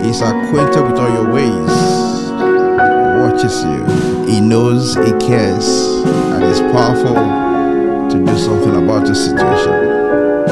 He's acquainted with all your ways. He watches you. He knows, he cares, and is powerful to do something about your situation.